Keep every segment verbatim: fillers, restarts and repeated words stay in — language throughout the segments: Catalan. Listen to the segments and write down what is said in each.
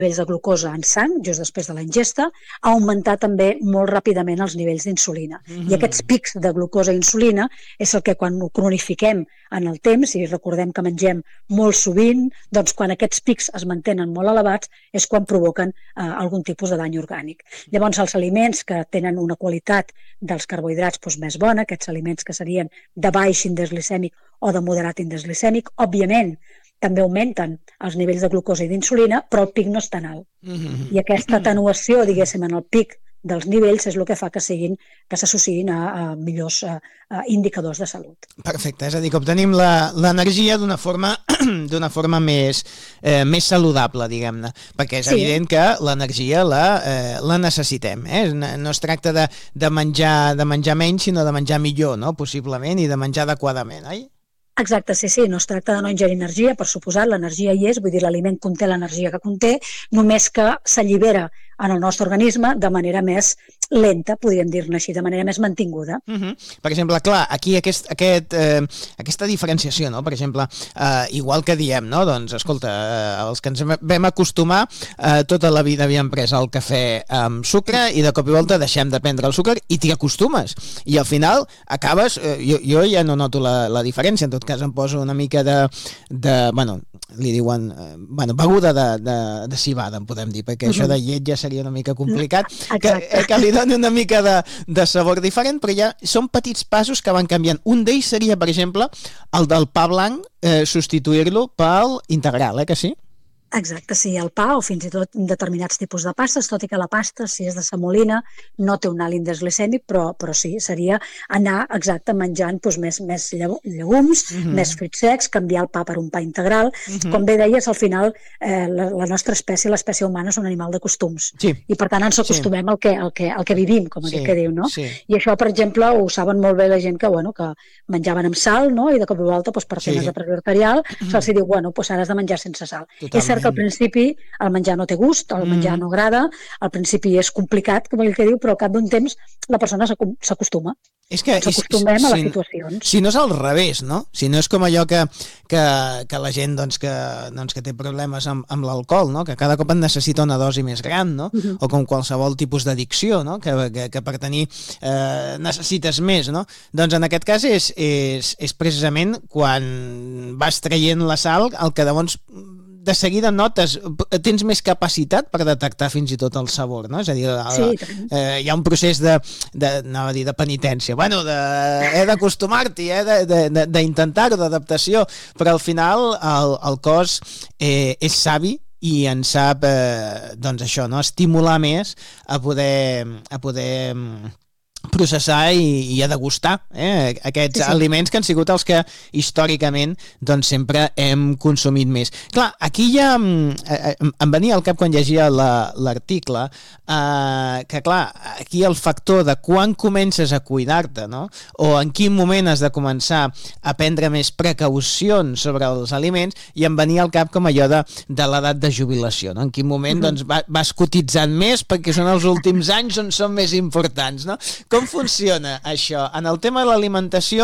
nivells de glucosa en sang, just després de la ingesta, augmentar també molt ràpidament els nivells d'insulina. Mm-hmm. I aquests pics de glucosa i insulina és el que quan ho cronifiquem en el temps, i recordem que mengem molt sovint, doncs quan aquests pics es mantenen molt elevats és quan provoquen eh, algun tipus de dany orgànic. Llavors, els aliments que tenen una qualitat dels carbohidrats doncs, més bona, aquests aliments que serien de baix índex glicèmic o de moderat índex glicèmic, òbviament, també augmenten els nivells de glucosa i d'insulina, però el pic no és tan alt. Mm-hmm. I aquesta atenuació, diguéssim, en el pic dels nivells és el que fa que siguin que s'associïn a, a millors a, a indicadors de salut. Perfecte, és a dir, que obtenim l'energia d'una forma d'una forma més, eh, més saludable, diguem-ne, perquè és sí. evident que l'energia la, eh, la necessitem. Eh? No es tracta de, de, menjar, de menjar menys, sinó de menjar millor, no? Possiblement, i de menjar adequadament, oi? Exacte, sí, sí, no es tracta de no ingerir energia, per suposat, l'energia hi és, vull dir, l'aliment conté l'energia que conté, només que s'allibera en el nostre organisme de manera més lenta, podríem dir-ne així, de manera més mantinguda. Uh-huh. Per exemple, clar, aquí aquest, aquest, eh, aquesta diferenciació, no? Per exemple, eh, igual que diem, no? Doncs, escolta, eh, els que ens vam acostumar eh, tota la vida havíem pres el cafè amb sucre i de cop i volta deixem de prendre el sucre i t'hi acostumes. I al final acabes, eh, jo, jo ja no noto la, la diferència, en tot cas em poso una mica de, de bueno, li diuen, eh, bueno, beguda de, de, de civada, en podem dir, perquè uh-huh. això de llet ja seria una mica complicat, que, que li doni una mica de, de sabor diferent, però ja són petits passos que van canviant. Un d'ells seria, per exemple, el del pa blanc, eh, substituir-lo pel integral, eh, que sí? Exacte, sí, el pa o fins i tot determinats tipus de pastes, tot i que la pasta, si és de semolina, no té un alt índex glicèmic, però, però sí, seria anar exacte menjant doncs, més, més llegums, mm-hmm. més fruits secs, canviar el pa per un pa integral. Mm-hmm. Com bé deies, al final eh, la, la nostra espècie, l'espècie humana, és un animal de costums. Sí. I per tant ens acostumem sí. al, que, al, que, al que vivim, com sí. que diu, no? Sí. I això, per exemple, ho saben molt bé la gent que, bueno, que menjaven amb sal, no? I de cop i volta, doncs, per temes sí. de pressió arterial, mm-hmm. se'ls diu, bueno, doncs ara has de menjar sense sal. Totalment. És cert que al principi el menjar no té gust, el menjar mm. no agrada, al principi és complicat, com ell que diu, però al cap d'un temps la persona s'acostuma. És que s'acostumem si, a les si, situacions. Si no és al revés, no? Si no és com allò que, que, que la gent doncs, que, doncs, que té problemes amb, amb l'alcohol, no? Que cada cop en necessita una dosi més gran, no? Uh-huh. O com qualsevol tipus d'addicció, no? Que, que, que per tenir eh, necessites més, no? Doncs en aquest cas és, és, és precisament quan vas traient la sal el que llavors de seguida notes, tens més capacitat per detectar fins i tot el sabor, no? És a dir, sí, eh, hi ha un procés de, de, anava a dir, de penitència, bueno, de, he d'acostumar-t'hi, eh, d'intentar-ho, d'adaptació, però al final el, el cos eh, és savi i ens sap, eh, doncs això, no? Estimular més a poder, a poder processar i, i a degustar eh, aquests sí, sí. aliments que han sigut els que històricament doncs sempre hem consumit més. Clar, aquí ja eh, em venia al cap quan llegia l'article eh, que clar, aquí el factor de quan comences a cuidar-te, no? O en quin moment has de començar a prendre més precaucions sobre els aliments, i em venia al cap com allò de, de l'edat de jubilació, no? En quin moment uh-huh. doncs, va, vas cotitzant més perquè són els últims anys on són més importants, no? Com funciona això? En el tema de l'alimentació,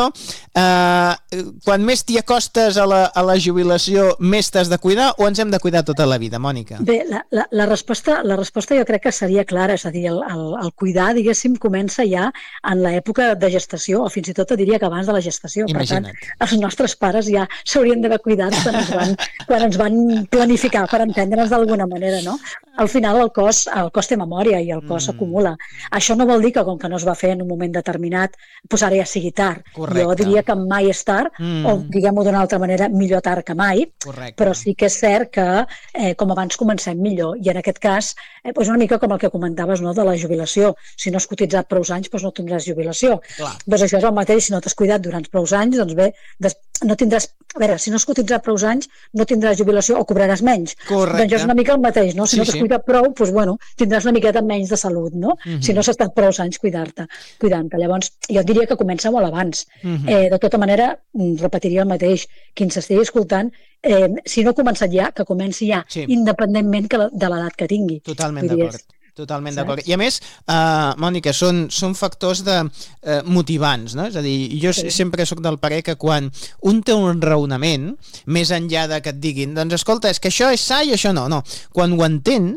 eh, quan més t'hi acostes a la, a la jubilació, més t'has de cuidar, o ens hem de cuidar tota la vida, Mònica? Bé, la, la, la, resposta, la resposta jo crec que seria clara, és a dir, el, el, el cuidar, diguéssim, comença ja en l'època de gestació, o fins i tot diria que abans de la gestació. Imagina't. Per tant, els nostres pares ja s'haurien d'haver cuidat quan ens, van, quan ens van planificar, per entendre'ns d'alguna manera, no? Al final el cos, el cos té memòria i el cos s'acumula. Mm. Això no vol dir que com que no es va fer en un moment determinat, doncs ara ja sigui tard. Correcte. Jo diria que mai és tard, mm. o diguem-ho d'una altra manera, millor tard que mai. Correcte. Però sí que és cert que eh, com abans comencem millor, i en aquest cas eh, doncs una mica com el que comentaves, no, de la jubilació. Si no has cotitzat prou anys, doncs no tindràs jubilació. Clar. Doncs això és el mateix, si no t'has cuidat durant prou anys, doncs bé, des... no tindràs, a veure, si no has cotitzat prou anys, no tindràs jubilació o cobraràs menys. Correcte. Doncs és una mica el mateix, no? Si sí, no t'has sí. cuidat prou, doncs bueno, tindràs una miqueta menys de salut, no? Uh-huh. Si no s'ha estat prou anys cuidar-te, cuidant-te. Llavors, jo diria que comença molt abans. Uh-huh. Eh, de tota manera, repetiria el mateix. Qui ens estigui escoltant, eh, si no ha començat ja, que comenci ja, sí. independentment que la, de l'edat que tingui. Totalment d'acord. Totalment d'acord. I a més, uh, Mònica, són, són factors de uh, motivants, no? És a dir, jo sí. sempre soc del parer que quan un té un raonament, més enllà de que et diguin, doncs escolta, és que això és sa i això no, no. Quan ho entens,